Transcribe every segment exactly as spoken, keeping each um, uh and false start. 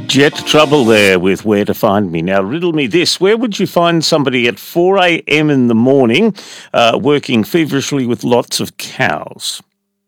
Jet Trouble there with Where to Find Me. Now, riddle me this. Where would you find somebody at four a.m. in the morning uh, working feverishly with lots of cows?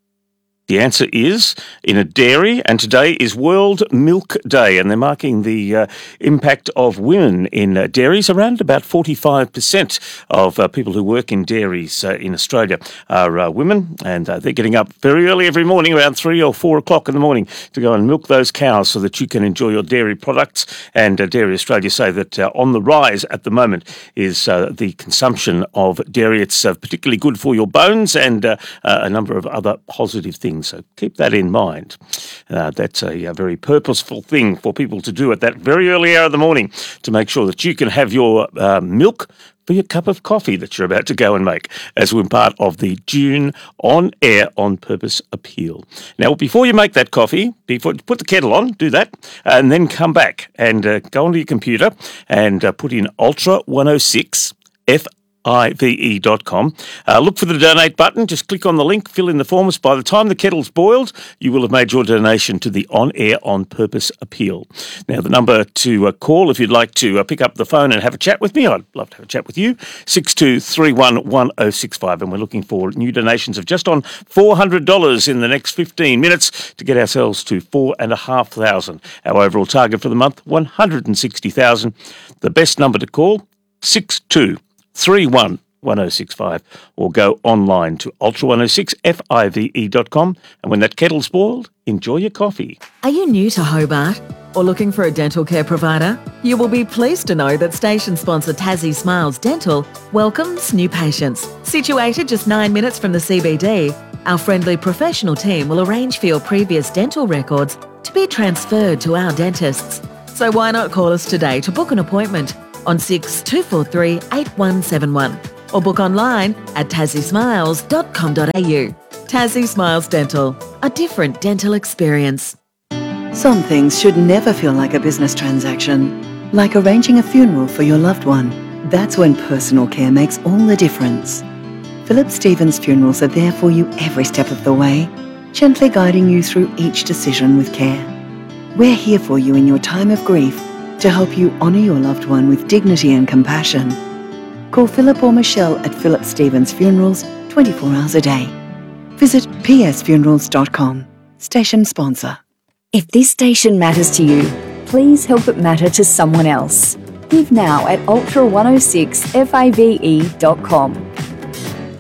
The answer is in a dairy, and today is World Milk Day, and they're marking the uh, impact of women in uh, dairies. Around about forty-five percent of uh, people who work in dairies uh, in Australia are uh, women, and uh, they're getting up very early every morning, around three or four o'clock in the morning, to go and milk those cows so that you can enjoy your dairy products. And uh, Dairy Australia say that uh, on the rise at the moment is uh, the consumption of dairy. It's uh, particularly good for your bones and uh, uh, a number of other positive things. So keep that in mind. Uh, that's a, a very purposeful thing for people to do at that very early hour of the morning to make sure that you can have your uh, milk for your cup of coffee that you're about to go and make as we're part of the June On Air On Purpose appeal. Now, before you make that coffee, before put the kettle on, do that, and then come back and uh, go onto your computer and uh, put in Ultra one oh six F I V E dot com. Uh, look for the donate button. Just click on the link, fill in the forms. By the time the kettle's boiled, you will have made your donation to the On Air On Purpose appeal. Now, the number to uh, call if you'd like to uh, pick up the phone and have a chat with me, I'd love to have a chat with you, six two three one, one oh six five. And we're looking for new donations of just on four hundred dollars in the next fifteen minutes to get ourselves to four thousand five hundred dollars. Our overall target for the month, one hundred sixty thousand dollars. The best number to call, six two three one, one oh six five, or go online to ultra one oh six F I V E dot com, and when that kettle's boiled, enjoy your coffee. Are you new to Hobart or looking for a dental care provider? You will be pleased to know that station sponsor Tassie Smiles Dental welcomes new patients. Situated just nine minutes from the C B D, our friendly professional team will arrange for your previous dental records to be transferred to our dentists. So why not call us today to book an appointment on six two four three, eight one seven one or book online at tassie smiles dot com dot a u. Tassie Smiles Dental, a different dental experience. Some things should never feel like a business transaction, like arranging a funeral for your loved one. That's when personal care makes all the difference. Philip Stevens Funerals are there for you every step of the way, gently guiding you through each decision with care. We're here for you in your time of grief to help you honour your loved one with dignity and compassion. Call Philip or Michelle at Philip Stevens Funerals twenty-four hours a day. Visit p s funerals dot com. Station sponsor. If this station matters to you, please help it matter to someone else. Give now at ultra one oh six F I V E dot com.